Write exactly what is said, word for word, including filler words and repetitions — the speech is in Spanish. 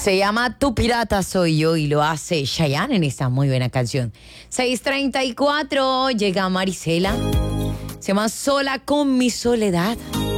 Se llama Tu Pirata Soy Yo y lo hace Chayanne en esta muy buena canción. seis treinta y cuatro, llega Marisela. Se llama Sola con mi soledad.